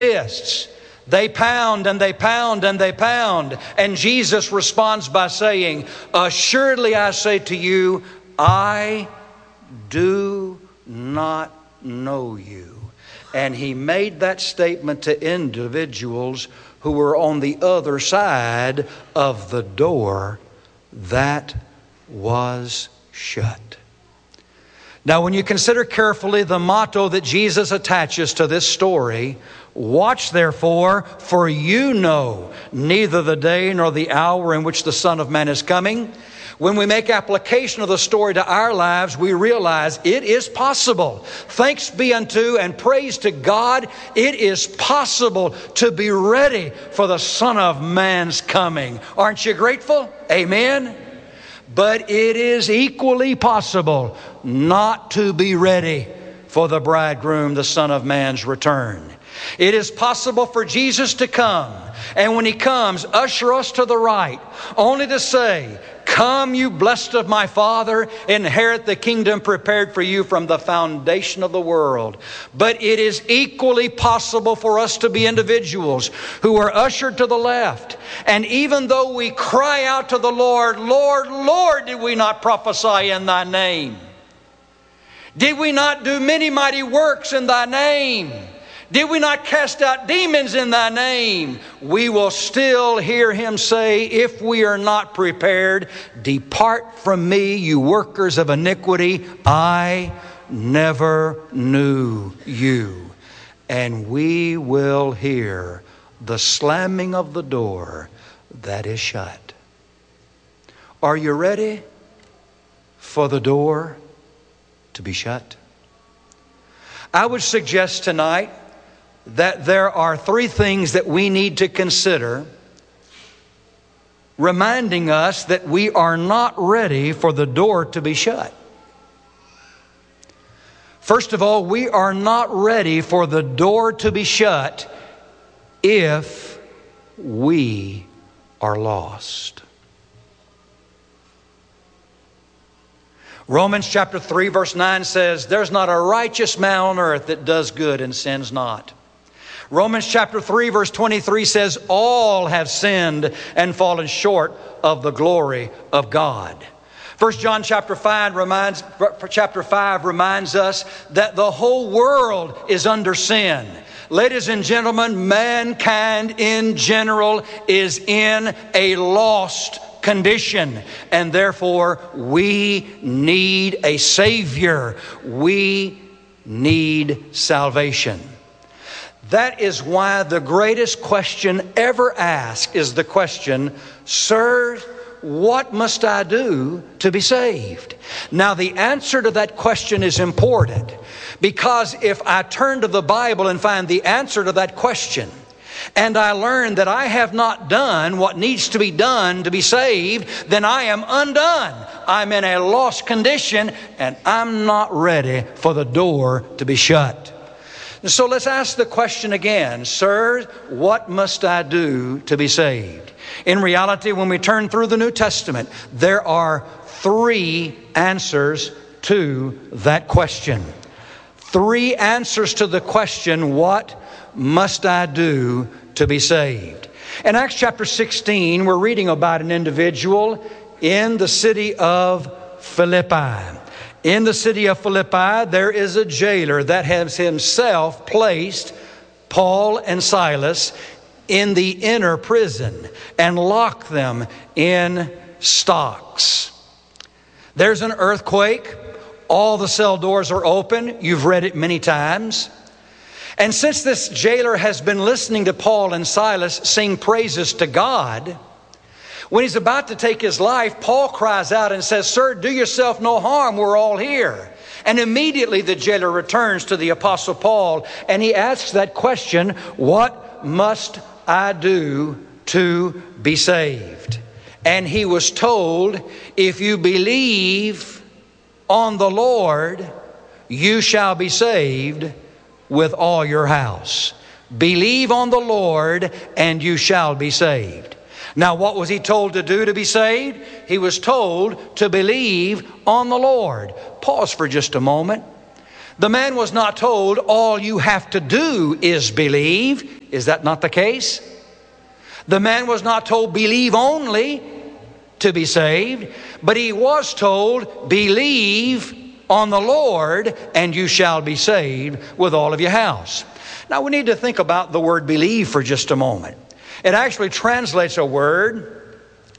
fists. They pound and they pound and they pound. And Jesus responds by saying, assuredly I say to you, I do not know you. And he made that statement to individuals who were on the other side of the door that was shut. Now, when you consider carefully the motto that Jesus attaches to this story, watch therefore, for you know neither the day nor the hour in which the Son of Man is coming. When we make application of the story to our lives, we realize it is possible. Thanks be unto and praise to God. It is possible to be ready for the Son of Man's coming. Aren't you grateful? Amen. But it is equally possible not to be ready for the bridegroom, the Son of Man's return. It is possible for Jesus to come, and when He comes, usher us to the right, only to say, come, you blessed of my Father, inherit the kingdom prepared for you from the foundation of the world. But it is equally possible for us to be individuals who are ushered to the left. And even though we cry out to the Lord, Lord, Lord, did we not prophesy in Thy name? Did we not do many mighty works in Thy name? Did we not cast out demons in Thy name? We will still hear Him say, if we are not prepared, depart from me, you workers of iniquity. I never knew you. And we will hear the slamming of the door that is shut. Are you ready for the door to be shut? I would suggest tonight that there are three things that we need to consider, reminding us that we are not ready for the door to be shut. First of all, we are not ready for the door to be shut if we are lost. Romans chapter 3 verse 9 says, there's not a righteous man on earth that does good and sins not. Romans chapter 3 verse 23 says, all have sinned and fallen short of the glory of God. 1 John chapter 5 reminds us that the whole world is under sin. Ladies and gentlemen, mankind in general is in a lost condition, and therefore we need a Savior. We need salvation. That is why the greatest question ever asked is the question, Sir, what must I do to be saved? Now, the answer to that question is important, because if I turn to the Bible and find the answer to that question, and I learn that I have not done what needs to be done to be saved, then I am undone. I'm in a lost condition, and I'm not ready for the door to be shut. So let's ask the question again, Sir, what must I do to be saved? In reality, when we turn through the New Testament, there are three answers to that question. Three answers to the question, what must I do to be saved? In Acts chapter 16, we're reading about an individual in the city of Philippi. In the city of Philippi, there is a jailer that has himself placed Paul and Silas in the inner prison and locked them in stocks. There's an earthquake. All the cell doors are open. You've read it many times. And since this jailer has been listening to Paul and Silas sing praises to God, when he's about to take his life, Paul cries out and says, Sir, do yourself no harm. We're all here. And immediately the jailer returns to the Apostle Paul and he asks that question, what must I do to be saved? And he was told, if you believe on the Lord, you shall be saved with all your house. Believe on the Lord and you shall be saved. Now, what was he told to do to be saved? He was told to believe on the Lord. Pause for just a moment. The man was not told, all you have to do is believe. Is that not the case? The man was not told, believe only to be saved, but he was told, believe on the Lord and you shall be saved with all of your house. Now we need to think about the word believe for just a moment. It actually translates a word,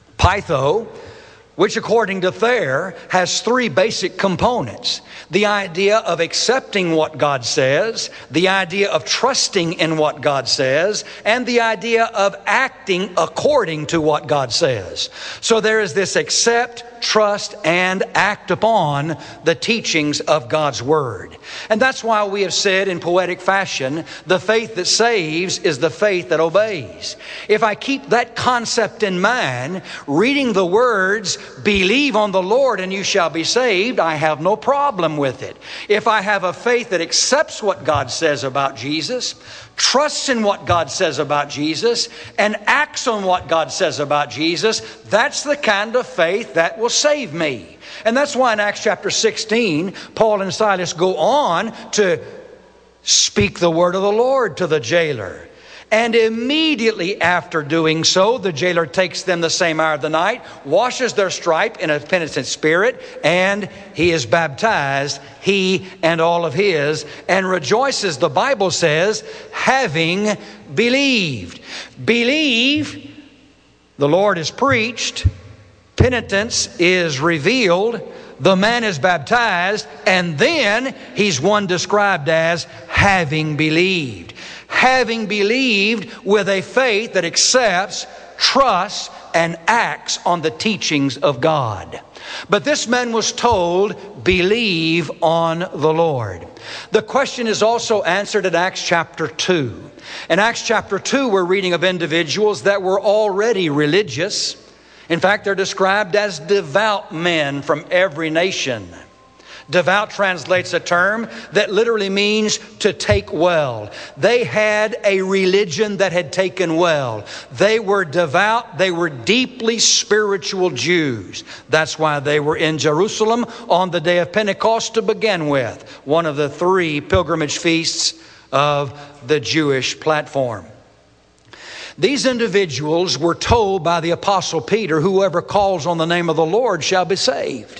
pytho, which according to Thayer has three basic components. The idea of accepting what God says, the idea of trusting in what God says, and the idea of acting according to what God says. So there is this accept, trust, and act upon the teachings of God's Word. And that's why we have said in poetic fashion, the faith that saves is the faith that obeys. If I keep that concept in mind, reading the words, believe on the Lord and you shall be saved, I have no problem with it. If I have a faith that accepts what God says about Jesus, trusts in what God says about Jesus, and acts on what God says about Jesus, that's the kind of faith that will save me. And that's why in Acts chapter 16, Paul and Silas go on to speak the word of the Lord to the jailer. And immediately after doing so, the jailer takes them the same hour of the night, washes their stripe in a penitent spirit, and he is baptized, he and all of his, and rejoices, the Bible says, having believed. Believe, the Lord is preached, penitence is revealed, the man is baptized, and then he's one described as having believed. Having believed with a faith that accepts, trusts, and acts on the teachings of God. But this man was told, believe on the Lord. The question is also answered in Acts chapter 2. In Acts chapter 2, we're reading of individuals that were already religious. In fact, they're described as devout men from every nation. Devout translates a term that literally means to take well. They had a religion that had taken well. They were devout. They were deeply spiritual Jews. That's why they were in Jerusalem on the day of Pentecost to begin with, one of the three pilgrimage feasts of the Jewish platform. These individuals were told by the Apostle Peter, whoever calls on the name of the Lord shall be saved.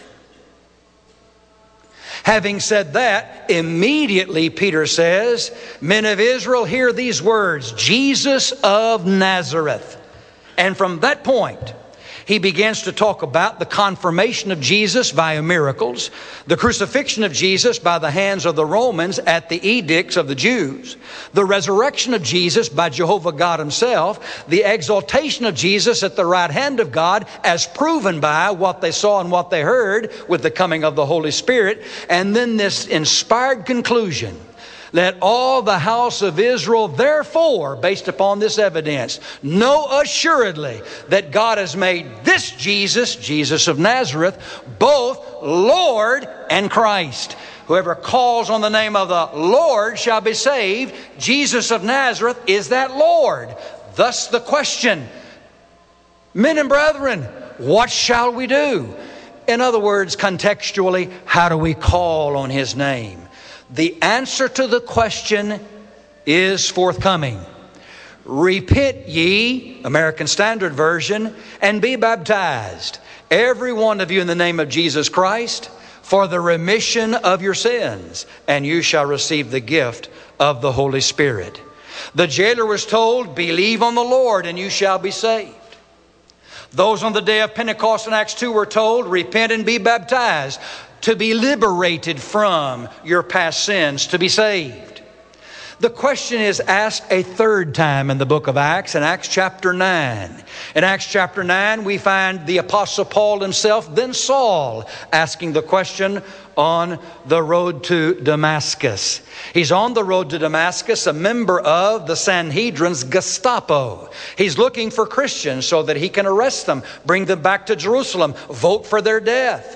Having said that, immediately Peter says, men of Israel, hear these words, Jesus of Nazareth. And from that point, he begins to talk about the confirmation of Jesus via miracles, the crucifixion of Jesus by the hands of the Romans at the edicts of the Jews, the resurrection of Jesus by Jehovah God himself, the exaltation of Jesus at the right hand of God as proven by what they saw and what they heard with the coming of the Holy Spirit, and then this inspired conclusion. Let all the house of Israel, therefore, based upon this evidence, know assuredly that God has made this Jesus, Jesus of Nazareth, both Lord and Christ. Whoever calls on the name of the Lord shall be saved. Jesus of Nazareth is that Lord. Thus the question, men and brethren, what shall we do? In other words, contextually, how do we call on His name? The answer to the question is forthcoming. Repent ye, American Standard Version, and be baptized, every one of you in the name of Jesus Christ, for the remission of your sins, and you shall receive the gift of the Holy Spirit. The jailer was told, believe on the Lord and you shall be saved. Those on the day of Pentecost in Acts 2 were told, repent and be baptized, to be liberated from your past sins, to be saved. The question is asked a third time in the book of Acts, in Acts chapter 9. In Acts chapter 9, we find the Apostle Paul himself, then Saul, asking the question on the road to Damascus. He's on the road to Damascus, a member of the Sanhedrin's Gestapo. He's looking for Christians so that he can arrest them, bring them back to Jerusalem, vote for their death.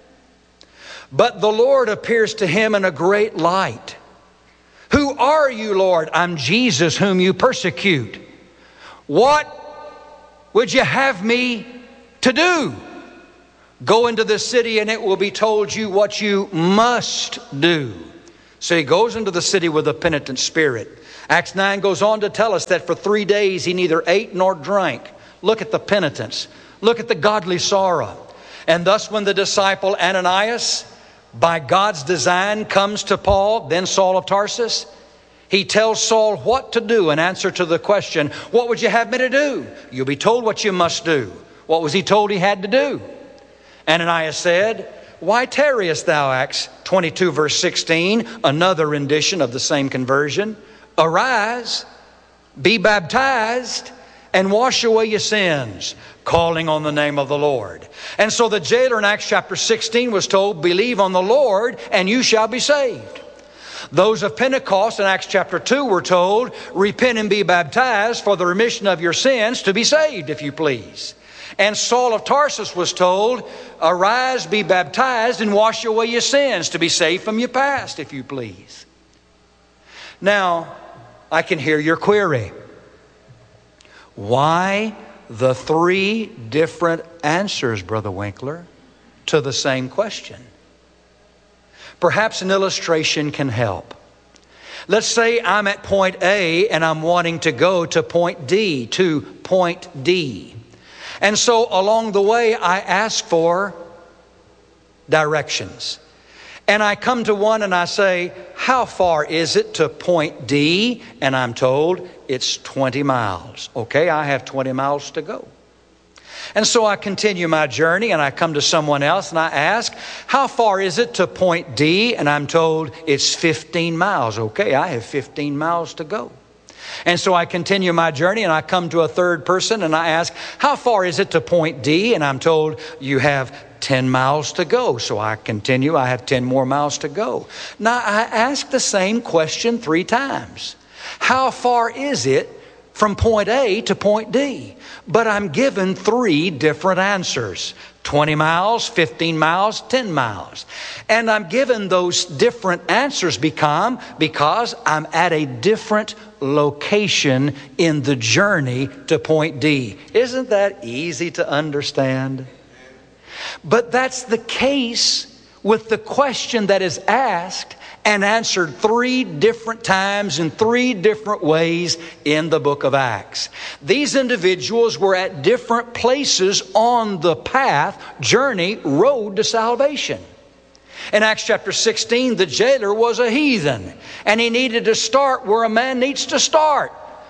But the Lord appears to him in a great light. Who are you, Lord? I'm Jesus whom you persecute. What would you have me to do? Go into the city and it will be told you what you must do. So he goes into the city with a penitent spirit. Acts 9 goes on to tell us that for 3 days he neither ate nor drank. Look at the penitence. Look at the godly sorrow. And thus when the disciple Ananias, by God's design, comes to Paul, then Saul of Tarsus, he tells Saul what to do in answer to the question, what would you have me to do? You'll be told what you must do. What was he told he had to do? Ananias said, why tarriest thou? Acts 22 verse 16, another rendition of the same conversion. Arise, be baptized, and wash away your sins, calling on the name of the Lord. And so the jailer in Acts chapter 16 was told, believe on the Lord and you shall be saved. Those of Pentecost in Acts chapter 2 were told, repent and be baptized for the remission of your sins to be saved, if you please. And Saul of Tarsus was told, arise, be baptized, and wash away your sins to be saved from your past, if you please. Now, I can hear your query. Why the 3 different answers, Brother Winkler, to the same question? Perhaps an illustration can help. Let's say I'm at point A and I'm wanting to go to point D, And so along the way, I ask for directions. And I come to one and I say, how far is it to point D? And I'm told it's 20 miles. Okay, I have 20 miles to go. And so I continue my journey and I come to someone else and I ask, how far is it to point D? And I'm told it's 15 miles. Okay, I have 15 miles to go. And so I continue my journey and I come to a third person and I ask, how far is it to point D? And I'm told you have 10 miles to go. So I continue, I have 10 more miles to go. Now I ask the same question 3 times. How far is it from point A to point D? But I'm given 3 different answers. 20 miles, 15 miles, 10 miles. And I'm given those different answers because I'm at a different location in the journey to point D. Isn't that easy to understand? But that's the case with the question that is asked and answered 3 different times in 3 different ways in the book of Acts. These individuals were at different places on the path, journey, road to salvation. In Acts chapter 16, the jailer was a heathen, and he needed to start where a man needs to start,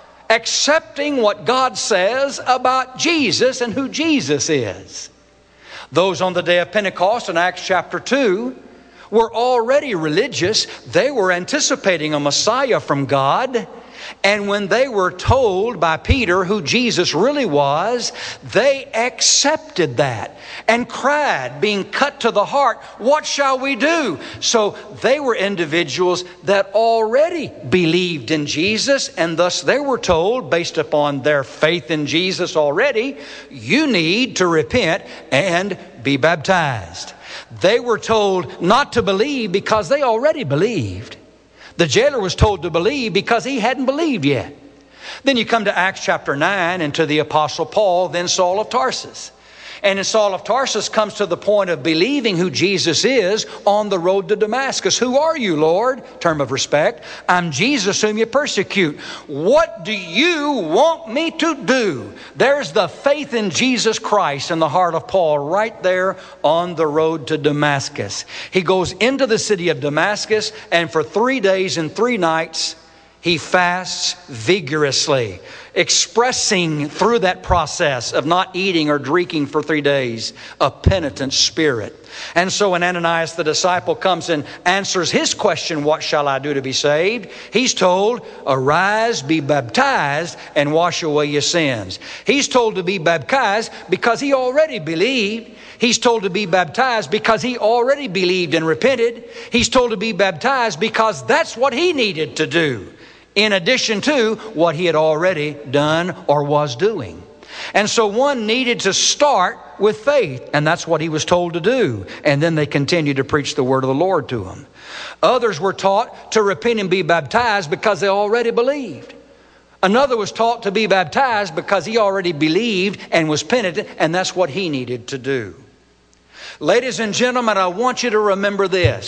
accepting what God says about Jesus and who Jesus is. Those on the day of Pentecost in Acts chapter 2 were already religious. They were anticipating a Messiah from God. And when they were told by Peter who Jesus really was, they accepted that and cried, being cut to the heart, what shall we do? So they were individuals that already believed in Jesus, and thus they were told, based upon their faith in Jesus already, you need to repent and be baptized. They were told not to believe because they already believed. The jailer was told to believe because he hadn't believed yet. Then you come to Acts chapter 9 and to the Apostle Paul, then Saul of Tarsus. And in Saul of Tarsus comes to the point of believing who Jesus is on the road to Damascus. Who are you, Lord? Term of respect. I'm Jesus whom you persecute. What do you want me to do? There's the faith in Jesus Christ in the heart of Paul right there on the road to Damascus. He goes into the city of Damascus, and for 3 days and 3 nights, he fasts vigorously, expressing through that process of not eating or drinking for 3 days a penitent spirit. And so when Ananias the disciple comes and answers his question, what shall I do to be saved? He's told, arise, be baptized, and wash away your sins. He's told to be baptized because he already believed. He's told to be baptized because he already believed and repented. He's told to be baptized because that's what he needed to do, in addition to what he had already done or was doing. And so one needed to start with faith, and that's what he was told to do. And then they continued to preach the word of the Lord to him. Others were taught to repent and be baptized because they already believed. Another was taught to be baptized because he already believed and was penitent, and that's what he needed to do. Ladies and gentlemen, I want you to remember this.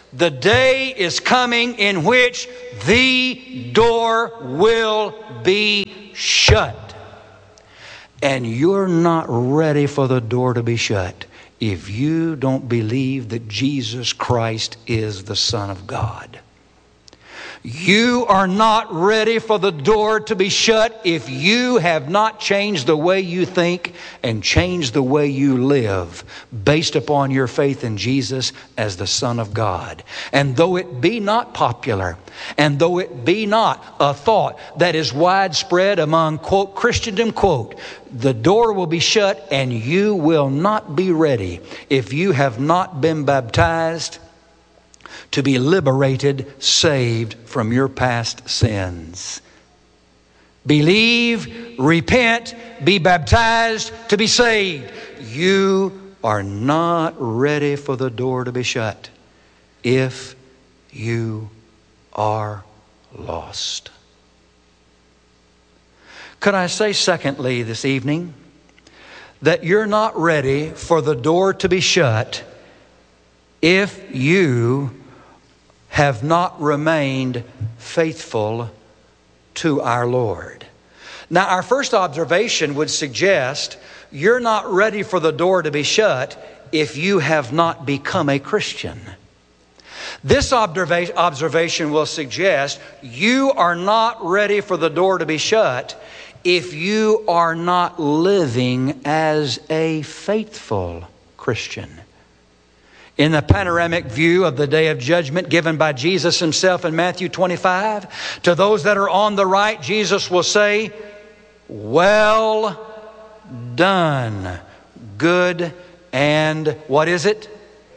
The day is coming in which the door will be shut. And you're not ready for the door to be shut if you don't believe that Jesus Christ is the Son of God. You are not ready for the door to be shut if you have not changed the way you think and changed the way you live based upon your faith in Jesus as the Son of God. And though it be not popular, and though it be not a thought that is widespread among, quote, Christendom, quote, the door will be shut and you will not be ready if you have not been baptized to be liberated, saved from your past sins. Believe, repent, be baptized to be saved. You are not ready for the door to be shut if you are lost. Could I say secondly this evening that you're not ready for the door to be shut if you have not remained faithful to our Lord. Now, our first observation would suggest you're not ready for the door to be shut if you have not become a Christian. This observation will suggest you are not ready for the door to be shut if you are not living as a faithful Christian. In the panoramic view of the day of judgment given by Jesus himself in Matthew 25, to those that are on the right, Jesus will say, "Well done, good and," what is it?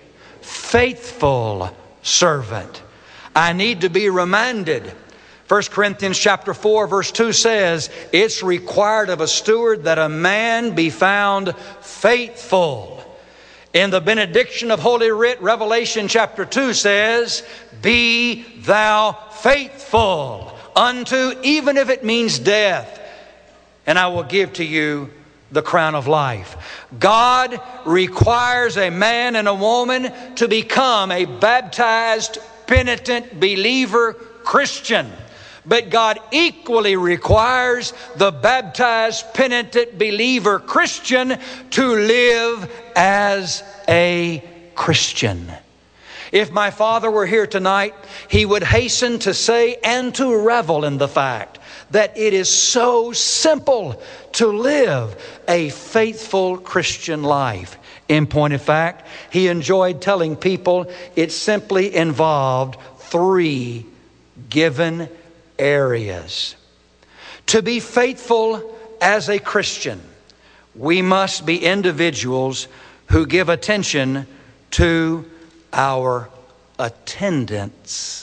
"Faithful servant." I need to be reminded. 1 Corinthians chapter 4 verse 2 says, it's required of a steward that a man be found faithful. In the benediction of Holy Writ, Revelation chapter 2 says, "Be thou faithful unto," even if it means death, "and I will give to you the crown of life." God requires a man and a woman to become a baptized, penitent believer Christian. But God equally requires the baptized, penitent believer Christian to live as a Christian. If my father were here tonight, he would hasten to say and to revel in the fact that it is so simple to live a faithful Christian life. In point of fact, he enjoyed telling people it simply involved 3 given areas. To be faithful as a Christian, we must be individuals who give attention to our attendance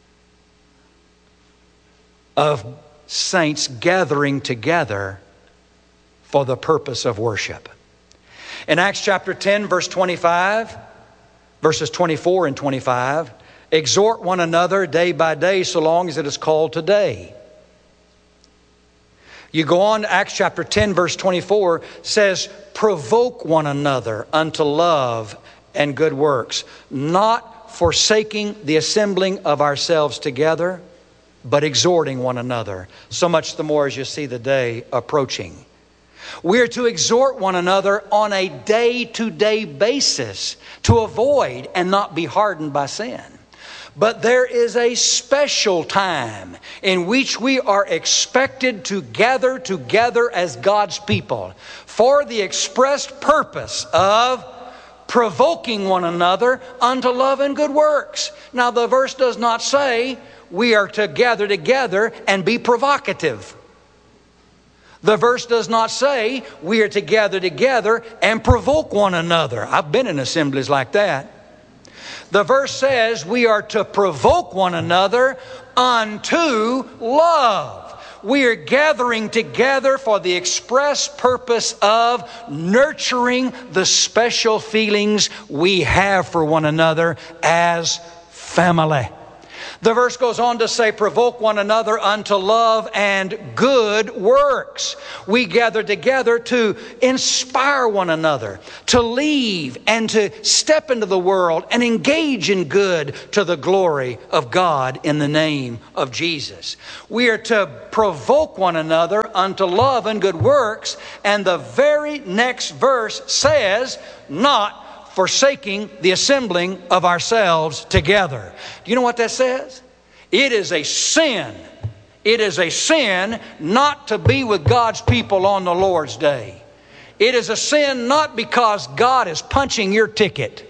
of saints gathering together for the purpose of worship. In Acts chapter 10, verse 25, verses 24 and 25, exhort one another day by day so long as it is called today. You go on to Acts chapter 10 verse 24, says, provoke one another unto love and good works, not forsaking the assembling of ourselves together, but exhorting one another, so much the more as you see the day approaching. We are to exhort one another on a day-to-day basis to avoid and not be hardened by sin. But there is a special time in which we are expected to gather together as God's people for the expressed purpose of provoking one another unto love and good works. Now, the verse does not say we are to gather together and be provocative. The verse does not say we are to gather together and provoke one another. I've been in assemblies like that. The verse says we are to provoke one another unto love. We are gathering together for the express purpose of nurturing the special feelings we have for one another as family. The verse goes on to say, provoke one another unto love and good works. We gather together to inspire one another, to leave and to step into the world and engage in good to the glory of God in the name of Jesus. We are to provoke one another unto love and good works. And the very next verse says, not forsaking the assembling of ourselves together. Do you know what that says? It is a sin. It is a sin not to be with God's people on the Lord's day. It is a sin not because God is punching your ticket.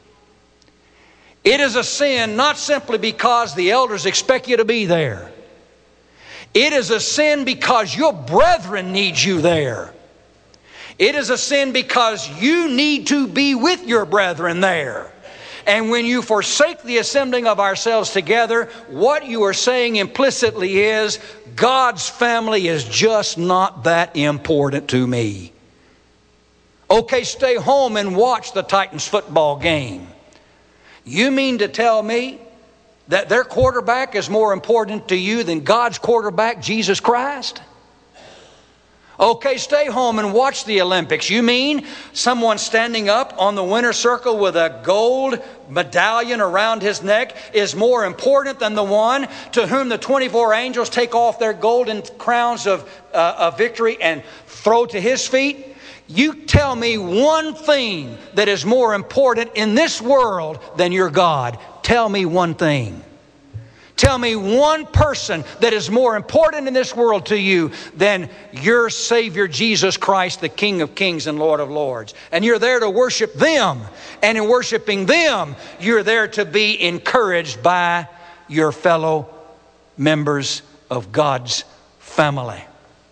It is a sin not simply because the elders expect you to be there. It is a sin because your brethren need you there. It is a sin because you need to be with your brethren there. And when you forsake the assembling of ourselves together, what you are saying implicitly is, God's family is just not that important to me. Okay, stay home and watch the Titans football game. You mean to tell me that their quarterback is more important to you than God's quarterback, Jesus Christ? Okay, stay home and watch the Olympics. You mean someone standing up on the winner's circle with a gold medallion around his neck is more important than the one to whom the 24 angels take off their golden crowns of victory and throw to his feet? You tell me one thing that is more important in this world than your God. Tell me one thing. Tell me one person that is more important in this world to you than your Savior Jesus Christ, the King of Kings and Lord of Lords. And you're there to worship them. And in worshiping them, you're there to be encouraged by your fellow members of God's family.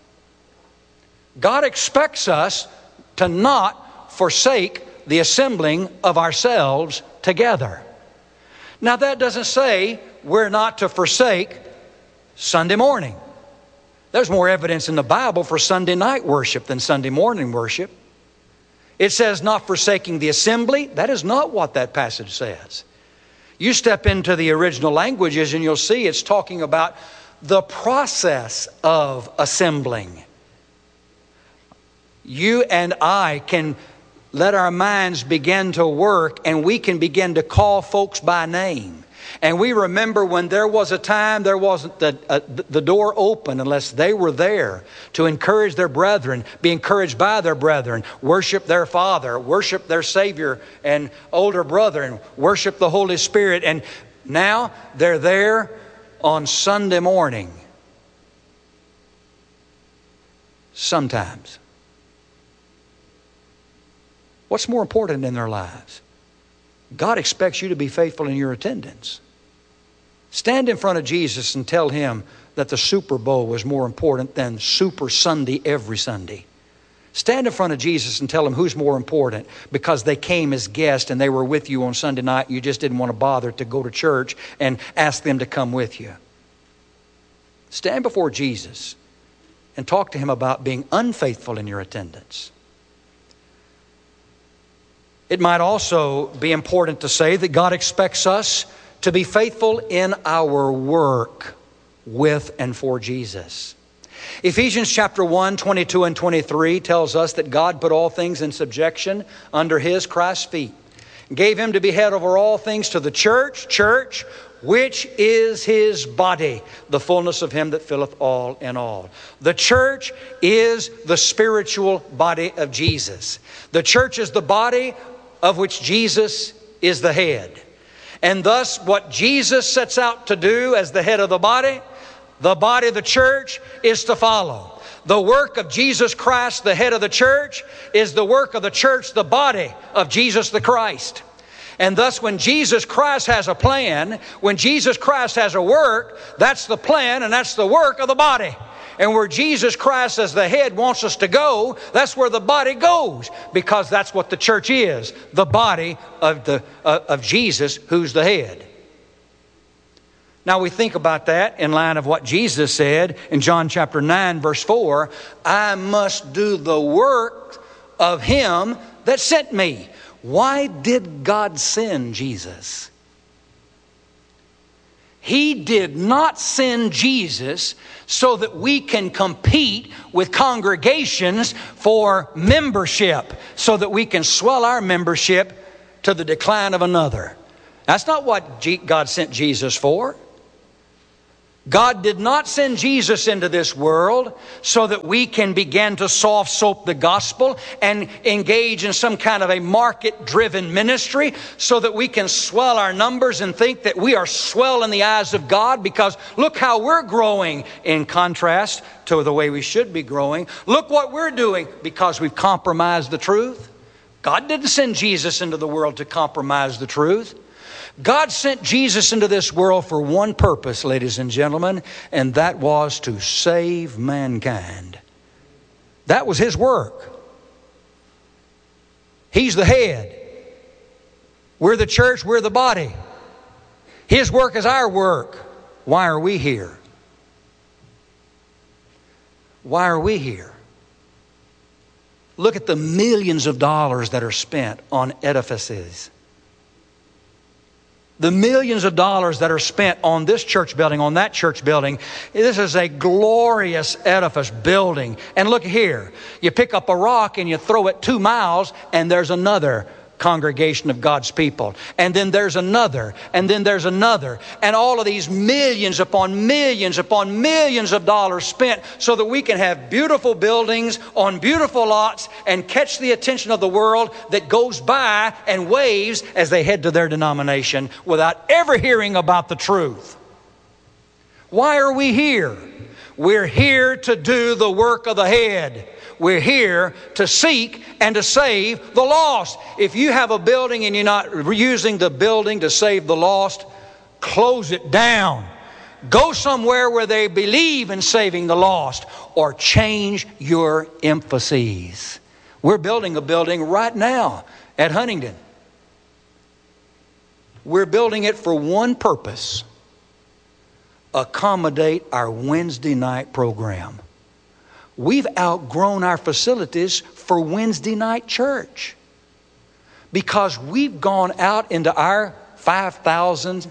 God expects us to not forsake the assembling of ourselves together. Now that doesn't say we're not to forsake Sunday morning. There's more evidence in the Bible for Sunday night worship than Sunday morning worship. It says not forsaking the assembly. That is not what that passage says. You step into the original languages and you'll see it's talking about the process of assembling. You and I can let our minds begin to work and we can begin to call folks by name. And we remember when there was a time there wasn't the door open unless they were there to encourage their brethren, be encouraged by their brethren, worship their Father, worship their Savior and older brother, and worship the Holy Spirit. And now they're there on Sunday morning. Sometimes. What's more important in their lives? God expects you to be faithful in your attendance. Stand in front of Jesus and tell Him that the Super Bowl was more important than Super Sunday every Sunday. Stand in front of Jesus and tell Him who's more important because they came as guests and they were with you on Sunday night. You just didn't want to bother to go to church and ask them to come with you. Stand before Jesus and talk to Him about being unfaithful in your attendance. It might also be important to say that God expects us to be faithful in our work with and for Jesus. Ephesians chapter 1, 22 and 23 tells us that God put all things in subjection under His, Christ's feet. Gave Him to be head over all things to the church, which is His body, the fullness of Him that filleth all in all. The church is the spiritual body of Jesus. The church is the body of which Jesus is the head. And thus what Jesus sets out to do as the head of the body, the church, is to follow. The work of Jesus Christ, the head of the church, is the work of the church, the body of Jesus the Christ. And thus when Jesus Christ has a plan, when Jesus Christ has a work, that's the plan and that's the work of the body. And where Jesus Christ as the head wants us to go, that's where the body goes, because that's what the church is, the body of Jesus who's the head. Now we think about that in line of what Jesus said in John chapter 9 verse 4, I must do the work of Him that sent me. Why did God send Jesus? He did not send Jesus so that we can compete with congregations for membership, so that we can swell our membership to the decline of another. That's not what God sent Jesus for. God did not send Jesus into this world so that we can begin to soft soap the gospel and engage in some kind of a market-driven ministry so that we can swell our numbers and think that we are swell in the eyes of God because look how we're growing in contrast to the way we should be growing. Look what we're doing because we've compromised the truth. God didn't send Jesus into the world to compromise the truth. God sent Jesus into this world for one purpose, ladies and gentlemen, and that was to save mankind. That was His work. He's the head. We're the church, we're the body. His work is our work. Why are we here? Why are we here? Look at the millions of dollars that are spent on edifices. The millions of dollars that are spent on this church building, on that church building. This is a glorious edifice building. And look here, you pick up a rock and you throw it 2 miles and there's another congregation of God's people. And then there's another, and then there's another. And all of these millions upon millions of dollars spent so that we can have beautiful buildings on beautiful lots and catch the attention of the world that goes by and waves as they head to their denomination without ever hearing about the truth. Why are we here? We're here to do the work of the head. We're here to seek and to save the lost. If you have a building and you're not using the building to save the lost, close it down. Go somewhere where they believe in saving the lost, or change your emphases. We're building a building right now at Huntington. We're building it for one purpose: accommodate our Wednesday night program. We've outgrown our facilities for Wednesday night church because we've gone out into our 5,000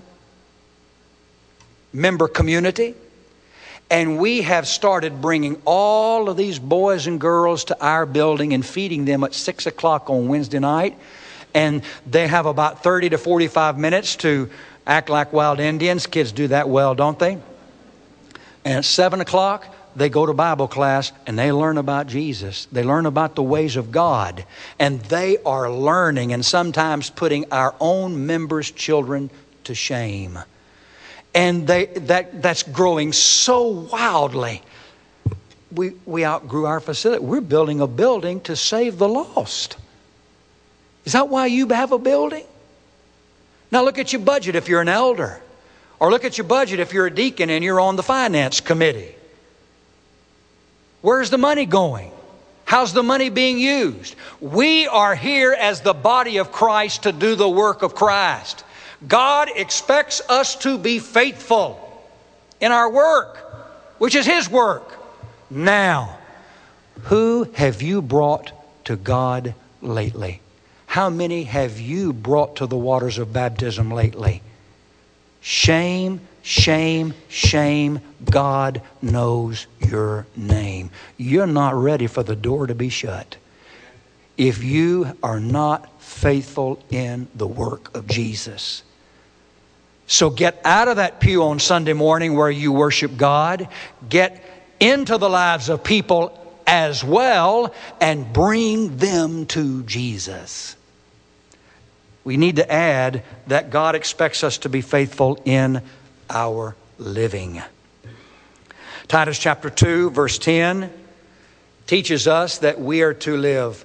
member community and we have started bringing all of these boys and girls to our building and feeding them at 6 o'clock on Wednesday night. And they have about 30 to 45 minutes to act like wild Indians. Kids do that well, don't they? And at 7 o'clock, they go to Bible class and they learn about Jesus. They learn about the ways of God. And they are learning and sometimes putting our own members' children to shame. And that's growing so wildly. We outgrew our facility. We're building a building to save the lost. Is that why you have a building? Now look at your budget if you're an elder. Or look at your budget if you're a deacon and you're on the finance committee. Where's the money going? How's the money being used? We are here as the body of Christ to do the work of Christ. God expects us to be faithful in our work, which is His work. Now, who have you brought to God lately? How many have you brought to the waters of baptism lately? Shame, shame, shame. God knows your name. You're not ready for the door to be shut if you are not faithful in the work of Jesus. So get out of that pew on Sunday morning where you worship God. Get into the lives of people as well and bring them to Jesus. We need to add that God expects us to be faithful in our living. Titus chapter 2, verse 10 teaches us that we are to live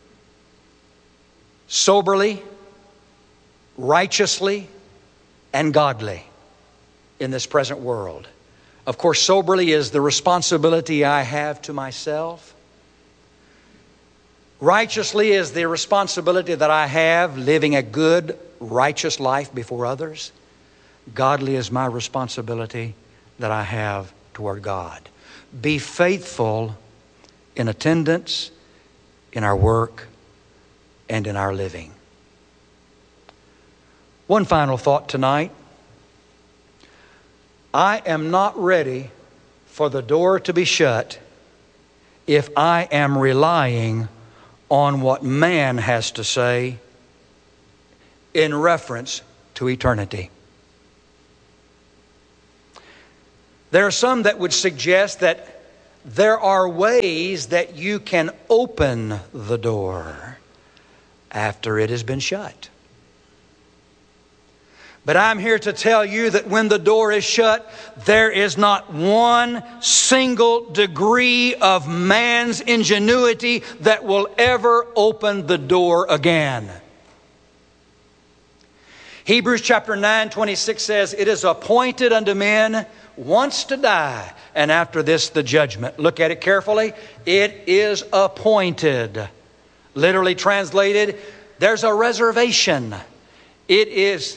soberly, righteously, and godly in this present world. Of course, soberly is the responsibility I have to myself. Righteously is the responsibility that I have living a good, righteous life before others. Godly is my responsibility that I have toward God. Be faithful in attendance, in our work, and in our living. One final thought tonight. I am not ready for the door to be shut if I am relying on what man has to say in reference to eternity. There are some that would suggest that there are ways that you can open the door after it has been shut. But I'm here to tell you that when the door is shut, there is not one single degree of man's ingenuity that will ever open the door again. Hebrews chapter 9:26 says, "It is appointed unto men once to die, and after this the judgment." Look at it carefully. It is appointed. Literally translated, there's a reservation. It is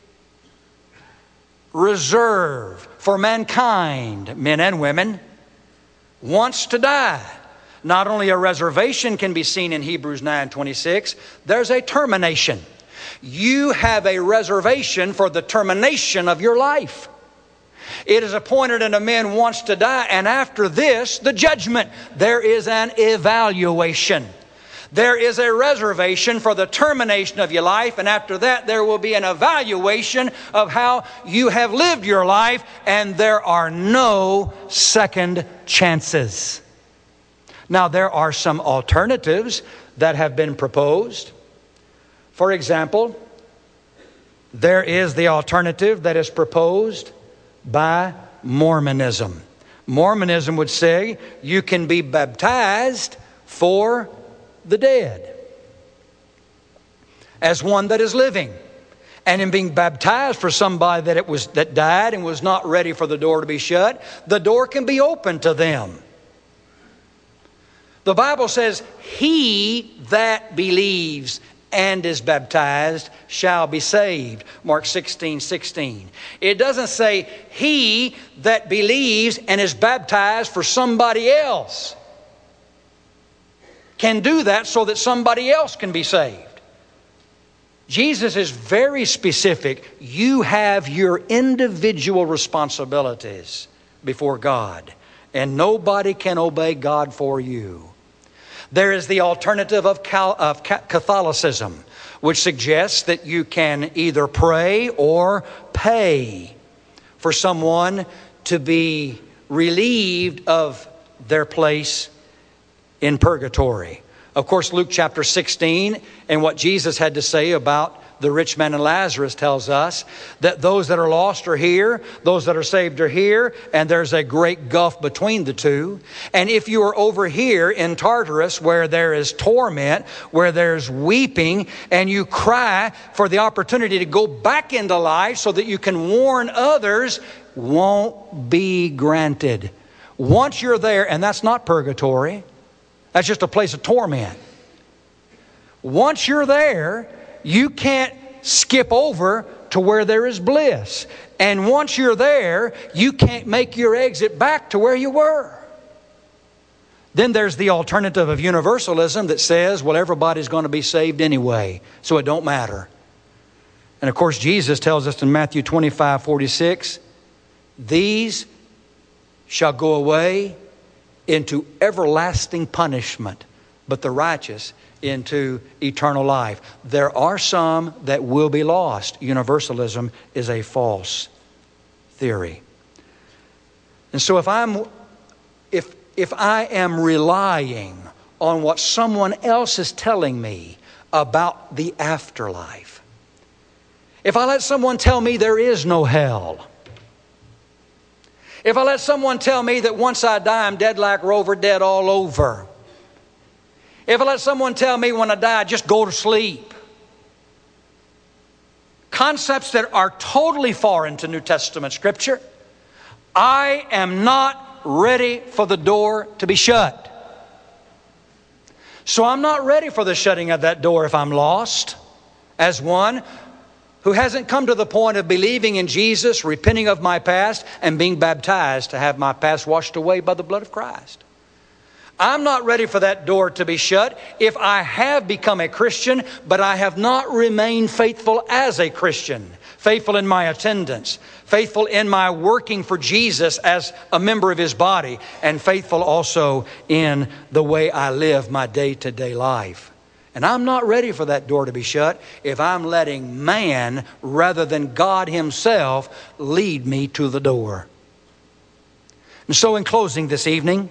reserved for mankind, men and women, once to die. Not only a reservation can be seen in Hebrews 9:26, there's a termination. You have a reservation for the termination of your life. It is appointed unto men once to die, and after this, the judgment. There is an evaluation. There is a reservation for the termination of your life, and after that there will be an evaluation of how you have lived your life, and there are no second chances. Now, there are some alternatives that have been proposed. For example, there is the alternative that is proposed by Mormonism. Mormonism would say you can be baptized for the dead as one that is living. And in being baptized for somebody that died and was not ready for the door to be shut, the door can be opened to them. The Bible says, "He that believes and is baptized shall be saved." Mark 16:16. It doesn't say he that believes and is baptized for somebody else can do that so that somebody else can be saved. Jesus is very specific. You have your individual responsibilities before God, and nobody can obey God for you. There is the alternative of Catholicism, which suggests that you can either pray or pay for someone to be relieved of their place in purgatory. Of course, Luke chapter 16 and what Jesus had to say about the rich man and Lazarus tells us that those that are lost are here, those that are saved are here, and there's a great gulf between the two. And if you are over here in Tartarus, where there is torment, where there's weeping, and you cry for the opportunity to go back into life so that you can warn others, won't be granted. Once you're there, and that's not purgatory, that's just a place of torment. Once you're there, you can't skip over to where there is bliss. And once you're there, you can't make your exit back to where you were. Then there's the alternative of universalism that says, well, everybody's going to be saved anyway, so it don't matter. And of course, Jesus tells us in Matthew 25:46, "These shall go away into everlasting punishment, but the righteous into eternal life." There are some that will be lost. Universalism is a false theory. And so if I am relying on what someone else is telling me about the afterlife, if I let someone tell me there is no hell, if I let someone tell me that once I die, I'm dead like Rover, dead all over. If I let someone tell me when I die, just go to sleep. Concepts that are totally foreign to New Testament Scripture. I am not ready for the door to be shut. So I'm not ready for the shutting of that door if I'm lost, as one who hasn't come to the point of believing in Jesus, repenting of my past, and being baptized to have my past washed away by the blood of Christ. I'm not ready for that door to be shut if I have become a Christian, but I have not remained faithful as a Christian. faithful in my attendance, faithful in my working for Jesus as a member of His body, and faithful also in the way I live my day-to-day life. And I'm not ready for that door to be shut if I'm letting man rather than God Himself lead me to the door. And so in closing this evening,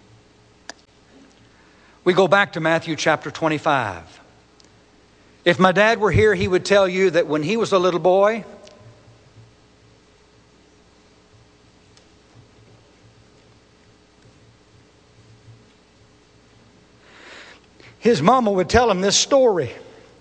we go back to Matthew chapter 25. If my dad were here, he would tell you that when he was a little boy, his mama would tell him this story.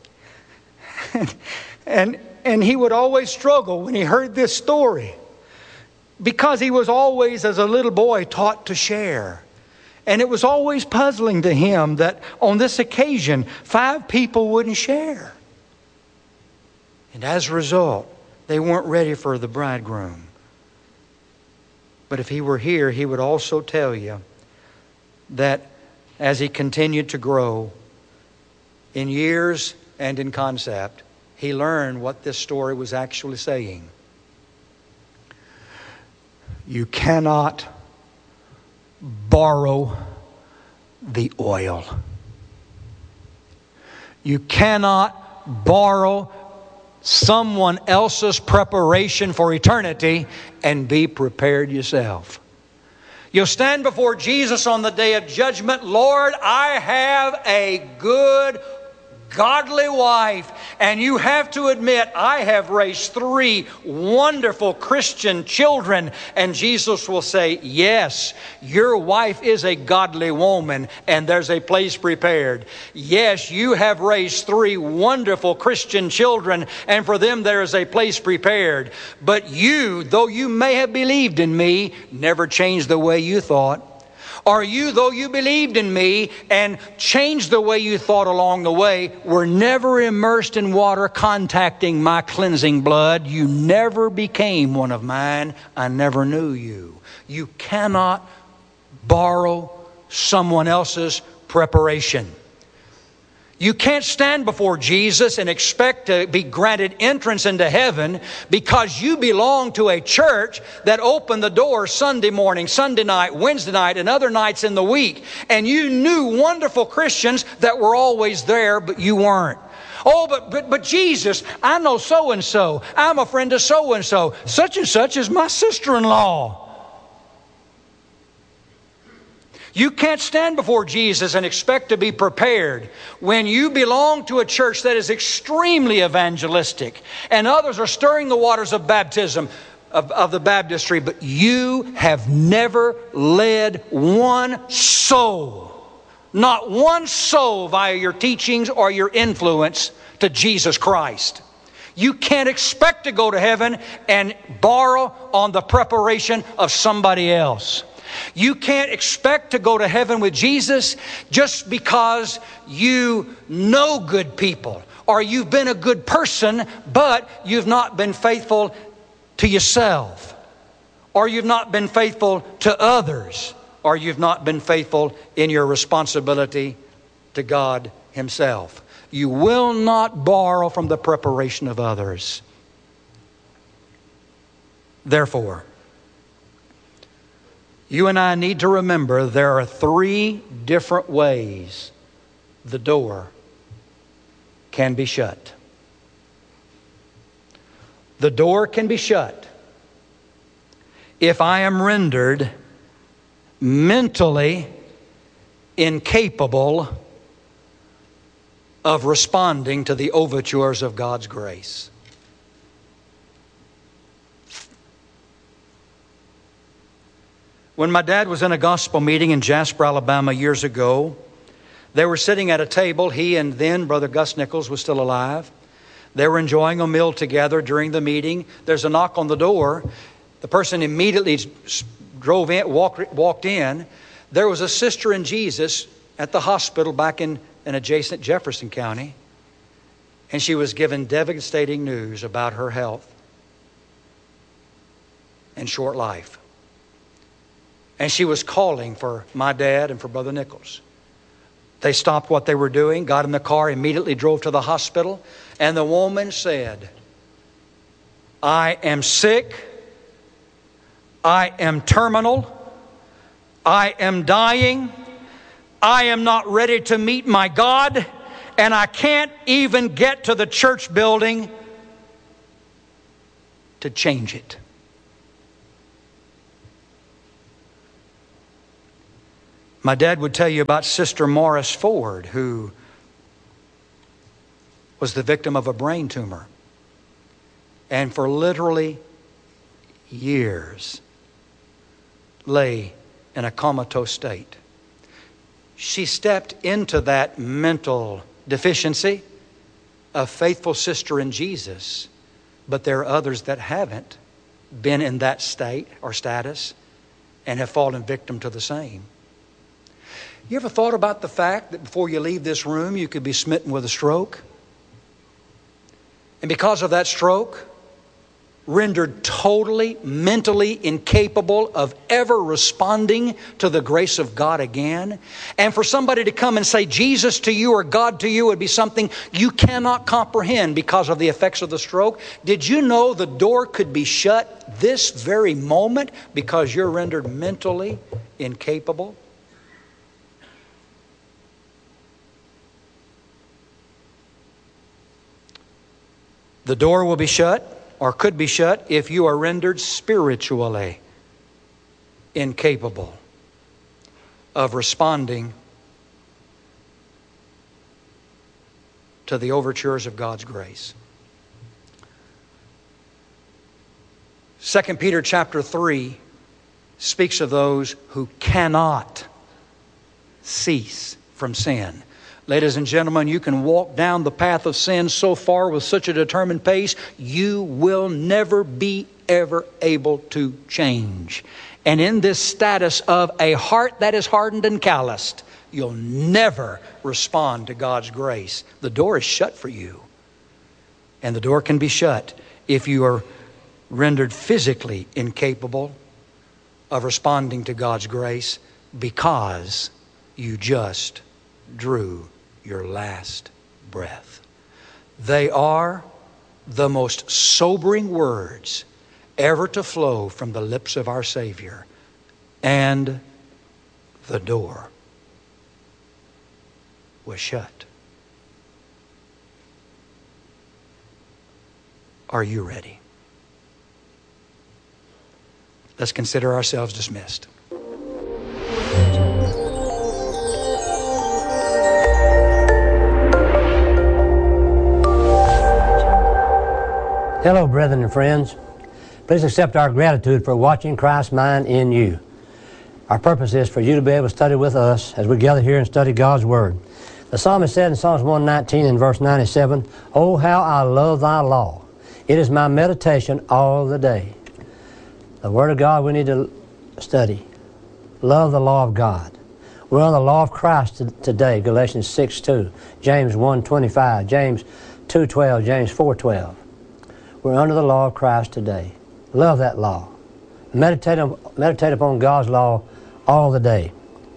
And he would always struggle when he heard this story, because he was always, as a little boy, taught to share. And it was always puzzling to him that on this occasion, 5 people wouldn't share. And as a result, they weren't ready for the bridegroom. But if he were here, he would also tell you that as he continued to grow in years and in concept, he learned what this story was actually saying. You cannot borrow the oil. You cannot borrow someone else's preparation for eternity and be prepared yourself. You'll stand before Jesus on the day of judgment. Lord, I have a good, godly wife. And you have to admit, I have raised 3 wonderful Christian children. And Jesus will say, yes, your wife is a godly woman and there's a place prepared. Yes, you have raised 3 wonderful Christian children and for them there is a place prepared. But you, though you may have believed in me, never changed the way you thought. Or you, though you believed in me and changed the way you thought along the way, were never immersed in water contacting my cleansing blood. You never became one of mine. I never knew you. You cannot borrow someone else's preparation. You can't stand before Jesus and expect to be granted entrance into heaven because you belong to a church that opened the door Sunday morning, Sunday night, Wednesday night, and other nights in the week. And you knew wonderful Christians that were always there, but you weren't. Oh, but Jesus, I know so-and-so. I'm a friend of so-and-so. Such and such is my sister-in-law. You can't stand before Jesus and expect to be prepared when you belong to a church that is extremely evangelistic and others are stirring the waters of baptism, of the baptistry, but you have never led one soul, not one soul via your teachings or your influence to Jesus Christ. You can't expect to go to heaven and borrow on the preparation of somebody else. You can't expect to go to heaven with Jesus just because you know good people or you've been a good person, but you've not been faithful to yourself, or you've not been faithful to others, or you've not been faithful in your responsibility to God Himself. You will not borrow from the preparation of others. Therefore, you and I need to remember there are 3 different ways the door can be shut. The door can be shut if I am rendered mentally incapable of responding to the overtures of God's grace. When my dad was in a gospel meeting in Jasper, Alabama years ago, they were sitting at a table. He and then Brother Gus Nichols was still alive. They were enjoying a meal together during the meeting. There's a knock on the door. The person immediately drove in, walked in. There was a sister in Jesus at the hospital back in adjacent Jefferson County. And she was given devastating news about her health and short life. And she was calling for my dad and for Brother Nichols. They stopped what they were doing, got in the car, immediately drove to the hospital. And the woman said, I am sick. I am terminal. I am dying. I am not ready to meet my God, and I can't even get to the church building to change it. My dad would tell you about Sister Morris Ford, who was the victim of a brain tumor, and for literally years lay in a comatose state. She stepped into that mental deficiency, a faithful sister in Jesus, but there are others that haven't been in that state or status and have fallen victim to the same. You ever thought about the fact that before you leave this room, you could be smitten with a stroke? And because of that stroke, rendered totally mentally incapable of ever responding to the grace of God again. And for somebody to come and say Jesus to you or God to you would be something you cannot comprehend because of the effects of the stroke. Did you know the door could be shut this very moment because you're rendered mentally incapable? The door will be shut, or could be shut, if you are rendered spiritually incapable of responding to the overtures of God's grace. 2 Peter chapter 3 speaks of those who cannot cease from sin. Ladies and gentlemen, you can walk down the path of sin so far with such a determined pace, you will never be ever able to change. And in this status of a heart that is hardened and calloused, you'll never respond to God's grace. The door is shut for you. And the door can be shut if you are rendered physically incapable of responding to God's grace because you just drew your last breath. They are the most sobering words ever to flow from the lips of our Savior. And the door was shut. Are you ready? Let's consider ourselves dismissed. Hello, brethren and friends. Please accept our gratitude for watching Christ's mind in you. Our purpose is for you to be able to study with us as we gather here and study God's Word. The psalmist said in Psalms 119 and verse 97, "Oh, how I love thy law. It is my meditation all the day." The Word of God we need to study. Love the law of God. We're on the law of Christ today, Galatians 6:2, James 1:25, James 2:12, James 4:12. We're under the law of Christ today. Love that law. Meditate upon God's law all the day.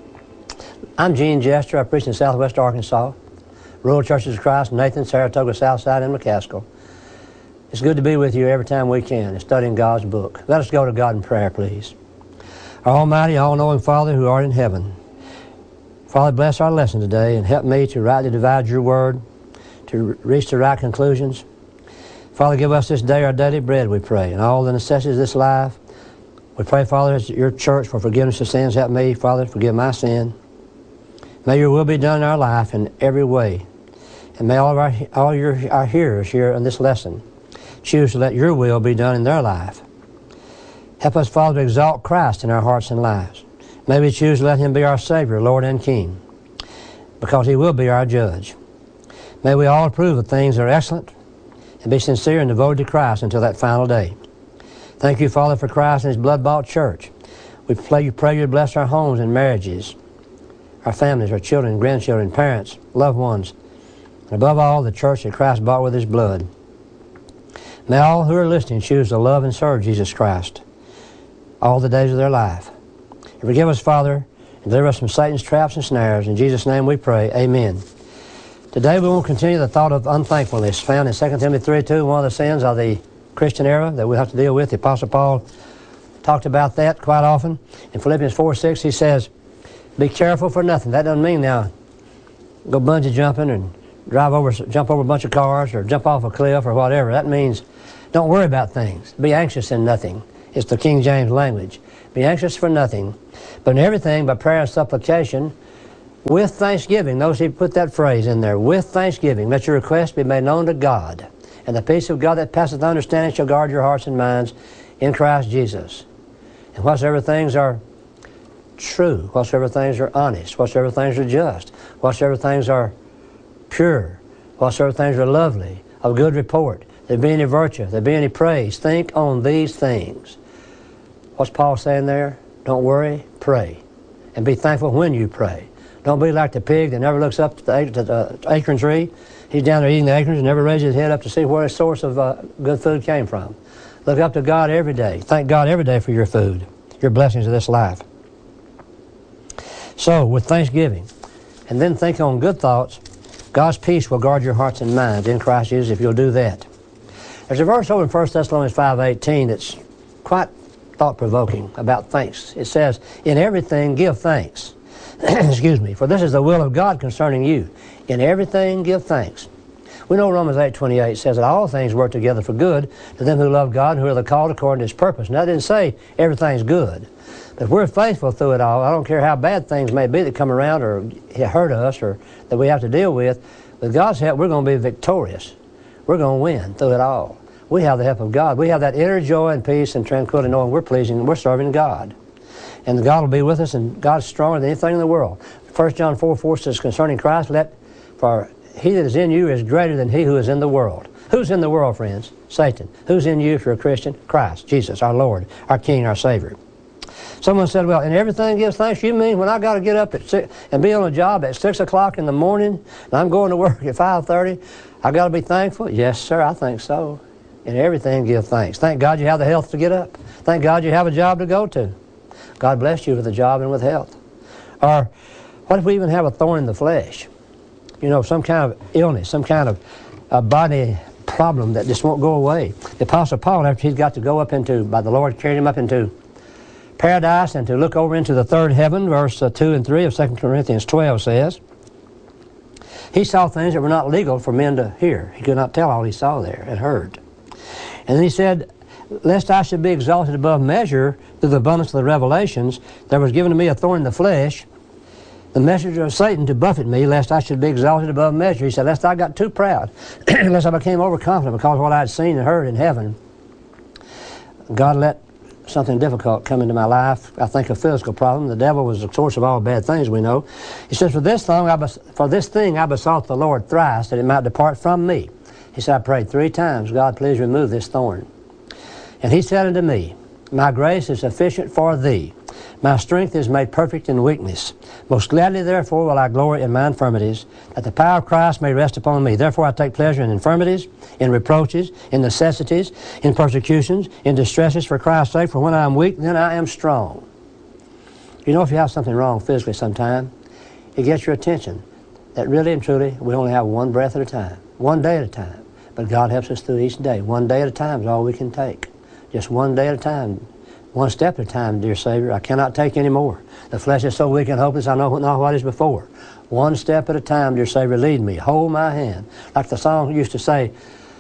I'm Gene Jester. I preach in Southwest Arkansas, Rural Churches of Christ, Nathan, Saratoga, Southside, and McCaskill. It's good to be with you every time we can and studying God's book. Let us go to God in prayer, please. Our Almighty, all-knowing Father who art in heaven, Father, bless our lesson today and help me to rightly divide your word, to reach the right conclusions. Father, give us this day our daily bread, we pray, and all the necessities of this life. We pray, Father, as your church for forgiveness of sins. Help me, Father, forgive my sin. May your will be done in our life in every way. And may all of our hearers here in this lesson choose to let your will be done in their life. Help us, Father, to exalt Christ in our hearts and lives. May we choose to let him be our Savior, Lord and King, because he will be our judge. May we all approve of things that are excellent and be sincere and devoted to Christ until that final day. Thank you, Father, for Christ and his blood-bought church. We pray you to bless our homes and marriages, our families, our children, grandchildren, parents, loved ones, and above all, the church that Christ bought with his blood. May all who are listening choose to love and serve Jesus Christ all the days of their life. And forgive us, Father, and deliver us from Satan's traps and snares. In Jesus' name we pray, amen. Today we will continue the thought of unthankfulness found in 2 Timothy 3:2, one of the sins of the Christian era that we have to deal with. The Apostle Paul talked about that quite often. In Philippians 4:6, he says, be careful for nothing. That doesn't mean now go bungee jumping and jump over a bunch of cars or jump off a cliff or whatever. That means don't worry about things. Be anxious in nothing. It's the King James language. Be anxious for nothing, but in everything by prayer and supplication with thanksgiving. Notice he put that phrase in there, with thanksgiving. Let your request be made known to God. And the peace of God that passeth understanding shall guard your hearts and minds in Christ Jesus. And whatsoever things are true, whatsoever things are honest, whatsoever things are just, whatsoever things are pure, whatsoever things are lovely, of good report, there be any virtue, there be any praise, think on these things. What's Paul saying there? Don't worry, pray. And be thankful when you pray. Don't be like the pig that never looks up to the acorn tree. He's down there eating the acorns and never raises his head up to see where his source of good food came from. Look up to God every day. Thank God every day for your food, your blessings of this life. So, with thanksgiving, and then think on good thoughts, God's peace will guard your hearts and minds in Christ Jesus if you'll do that. There's a verse over in 1 Thessalonians 5:18 that's quite thought-provoking about thanks. It says, in everything give thanks. Excuse me, for this is the will of God concerning you. In everything give thanks. We know Romans 8:28 says that all things work together for good to them who love God and who are the called according to His purpose. Now, that didn't say everything's good. But if we're faithful through it all, I don't care how bad things may be that come around or hurt us or that we have to deal with God's help, we're going to be victorious. We're going to win through it all. We have the help of God. We have that inner joy and peace and tranquility knowing we're pleasing and we're serving God. And God will be with us, and God's stronger than anything in the world. 1 John 4:4 says, concerning Christ, for he that is in you is greater than he who is in the world. Who's in the world, friends? Satan. Who's in you if you're a Christian? Christ, Jesus, our Lord, our King, our Savior. Someone said, well, in everything gives thanks. You mean when I got to get up at 6 and be on a job at 6 o'clock in the morning, and I'm going to work at 5:30, I got to be thankful? Yes, sir, I think so. In everything give thanks. Thank God you have the health to get up. Thank God you have a job to go to. God bless you with a job and with health. Or what if we even have a thorn in the flesh? You know, some kind of illness, some kind of a body problem that just won't go away. The Apostle Paul, after he'd got to go up by the Lord carried him up into paradise and to look over into the third heaven, verse 2 and 3 of 2 Corinthians 12 says, he saw things that were not legal for men to hear. He could not tell all he saw there and heard. And then he said, lest I should be exalted above measure through the abundance of the revelations, there was given to me a thorn in the flesh, the messenger of Satan to buffet me, lest I should be exalted above measure. He said, lest I got too proud, lest I became overconfident because of what I had seen and heard in heaven. God let something difficult come into my life. I think a physical problem. The devil was the source of all bad things, we know. He says, for this thing I besought the Lord thrice, that it might depart from me. He said, I prayed 3 times, God, please remove this thorn. And he said unto me, my grace is sufficient for thee. My strength is made perfect in weakness. Most gladly, therefore, will I glory in my infirmities, that the power of Christ may rest upon me. Therefore, I take pleasure in infirmities, in reproaches, in necessities, in persecutions, in distresses for Christ's sake. For when I am weak, then I am strong. You know, if you have something wrong physically sometime, it gets your attention that really and truly we only have one breath at a time, one day at a time. But God helps us through each day. One day at a time is all we can take. Just one day at a time. One step at a time, dear Savior. I cannot take any more. The flesh is so weak and hopeless, I know not what is before. One step at a time, dear Savior, lead me. Hold my hand. Like the song used to say,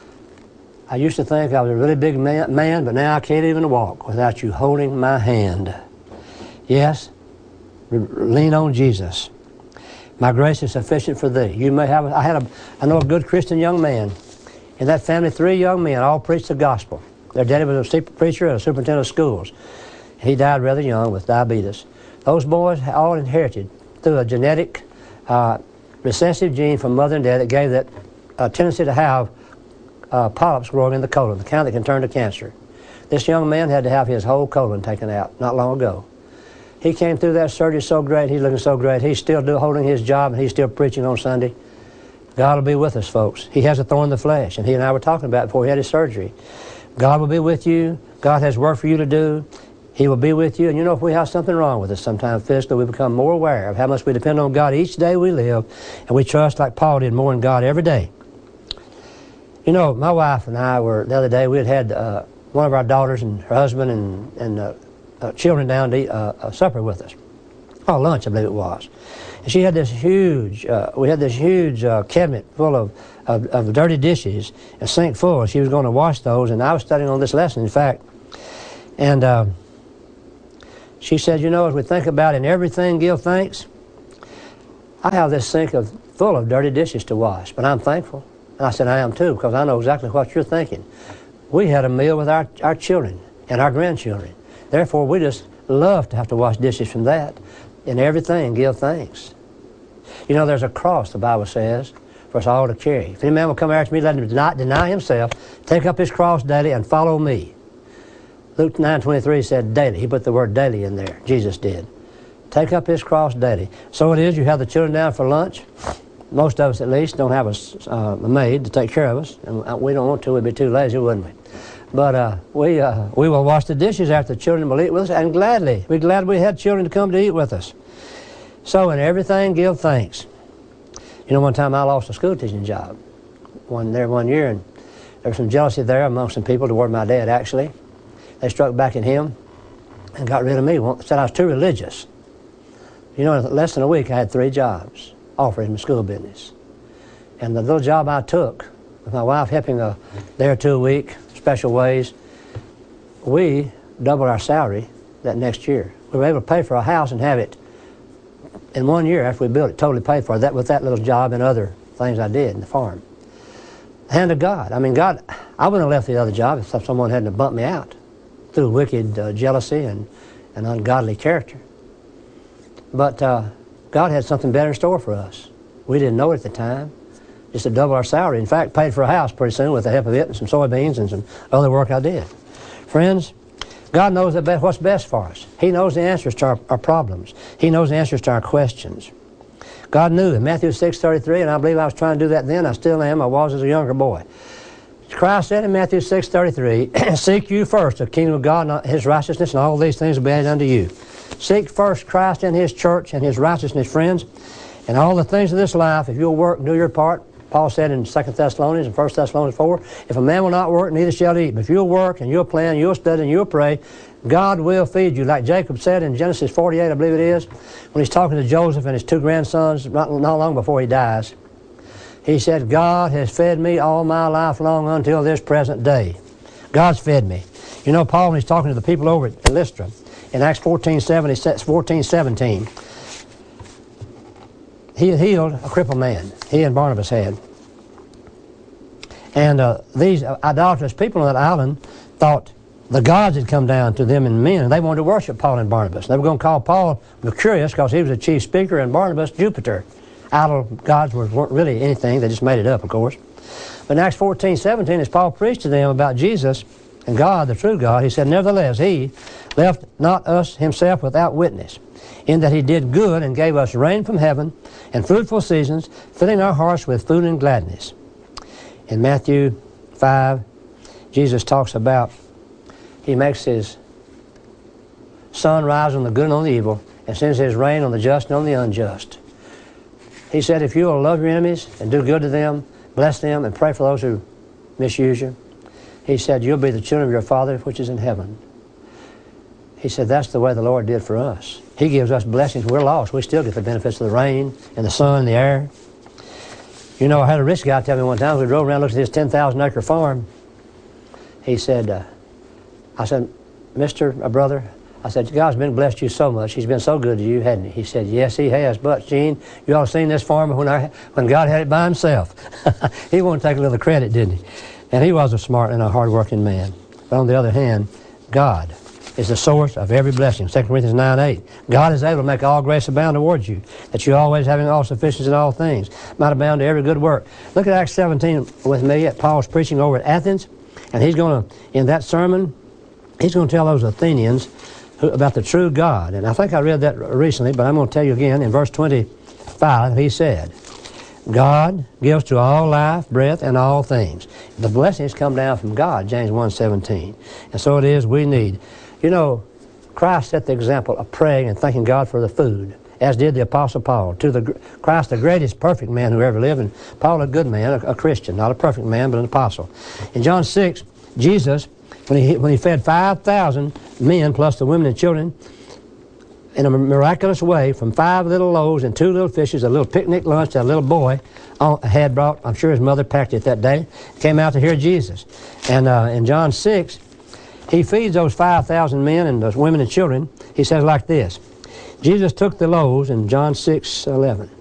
I used to think I was a really big man, but now I can't even walk without you holding my hand. Yes, lean on Jesus. My grace is sufficient for thee. You may have, I know a good Christian young man. In that family, 3 young men all preached the gospel. Their daddy was a preacher and a superintendent of schools. He died rather young with diabetes. Those boys all inherited through a genetic recessive gene from mother and dad that gave that tendency to have polyps growing in the colon, the kind that can turn to cancer. This young man had to have his whole colon taken out not long ago. He came through that surgery so great, he's looking so great, he's still holding his job and he's still preaching on Sunday. God will be with us, folks. He has a thorn in the flesh, and he and I were talking about it before he had his surgery. God will be with you. God has work for you to do. He will be with you. And you know, if we have something wrong with us sometimes physically, we become more aware of how much we depend on God each day we live, and we trust, like Paul did, more in God every day. You know, my wife and I were, the other day, we had one of our daughters and her husband and children down to eat supper with us. Oh, lunch, I believe it was. And she had this huge, we had this huge cabinet full of dirty dishes, a sink full. She was going to wash those, and I was studying on this lesson, in fact. And she said, you know, as we think about in everything, give thanks. I have this sink full of dirty dishes to wash, but I'm thankful. And I said, I am too, because I know exactly what you're thinking. We had a meal with our children and our grandchildren. Therefore, we just love to have to wash dishes from that. In everything, give thanks. You know, there's a cross, the Bible says, for us all to carry. If any man will come after me, let him not deny himself, take up his cross daily, and follow me. Luke 9:23 said daily. He put the word daily in there. Jesus did. Take up his cross daily. So it is, you have the children down for lunch. Most of us, at least, don't have a maid to take care of us. And we don't want to. We'd be too lazy, wouldn't we? But we will wash the dishes after the children will eat with us, and gladly. We're glad we had children to come to eat with us. So in everything, give thanks. You know, one time I lost a school teaching job. One year, and there was some jealousy there among some people toward my dad, actually. They struck back at him and got rid of me. Said I was too religious. You know, in less than a week, I had 3 jobs offered in the school business. And the little job I took, with my wife helping a day or two a week, special ways, we doubled our salary that next year. We were able to pay for a house and have it in 1 year after we built it, totally paid for that with that little job and other things I did in the farm. The hand of God. I mean, God, I wouldn't have left the other job if someone hadn't bumped me out through wicked jealousy and ungodly character. But God had something better in store for us. We didn't know it at the time. Just to double our salary. In fact, paid for a house pretty soon with the help of it and some soybeans and some other work I did. Friends, God knows what's best for us. He knows the answers to our problems. He knows the answers to our questions. God knew in Matthew 6:33, and I believe I was trying to do that then. I still am. I was as a younger boy. Christ said in Matthew 6:33, seek you first the kingdom of God and his righteousness, and all these things will be added unto you. Seek first Christ and his church and his righteousness, friends, and all the things of this life. If you'll work and do your part, Paul said in 2 Thessalonians and 1 Thessalonians 4, if a man will not work, neither shall he eat. But if you'll work and you'll plan, you'll study and you'll pray, God will feed you. Like Jacob said in Genesis 48, I believe it is, when he's talking to Joseph and his 2 grandsons not long before he dies. He said, God has fed me all my life long until this present day. God's fed me. You know, Paul, when he's talking to the people over at Lystra, in Acts 14:17, he healed a crippled man. He and Barnabas had. And these idolatrous people on that island thought the gods had come down to them and men, and they wanted to worship Paul and Barnabas. They were going to call Paul Mercurius because he was the chief speaker, and Barnabas Jupiter. Idol gods weren't really anything. They just made it up, of course. But in Acts 14:17, as Paul preached to them about Jesus and God, the true God, he said, nevertheless, he left not us himself without witness, in that he did good and gave us rain from heaven and fruitful seasons, filling our hearts with food and gladness. In Matthew 5, Jesus talks about he makes his sun rise on the good and on the evil and sends his rain on the just and on the unjust. He said, if you will love your enemies and do good to them, bless them, and pray for those who misuse you, he said, you'll be the children of your Father which is in heaven. He said, that's the way the Lord did for us. He gives us blessings. We're lost. We still get the benefits of the rain and the sun and the air. You know, I had a rich guy tell me one time, we drove around looking at his 10,000-acre farm. He said, I said, brother, I said, God's been blessed you so much. He's been so good to you, hasn't he? He said, yes, he has. But, Gene, you all seen this farmer when God had it by himself. He wanted to take a little credit, didn't he? And he was a smart and a hard-working man. But on the other hand, God is the source of every blessing. 2 Corinthians 9:8. God is able to make all grace abound towards you, that you always having all sufficiency in all things might abound to every good work. Look at Acts 17 with me. Paul's preaching over at Athens, and he's going to, in that sermon, he's going to tell those Athenians about the true God. And I think I read that recently, but I'm going to tell you again. In verse 25, he said, God gives to all life, breath, and all things. The blessings come down from God, James 1:17. And so it is we need. You know, Christ set the example of praying and thanking God for the food as did the Apostle Paul. To the Christ, the greatest perfect man who ever lived, and Paul a good man, a Christian, not a perfect man, but an apostle. In John 6, Jesus, when he fed 5,000 men plus the women and children, in a miraculous way, from 5 little loaves and 2 little fishes, a little picnic lunch that a little boy had brought. I'm sure his mother packed it that day. Came out to hear Jesus. And in John 6, he feeds those 5,000 men and those women and children. He says like this. Jesus took the loaves in John 6:11.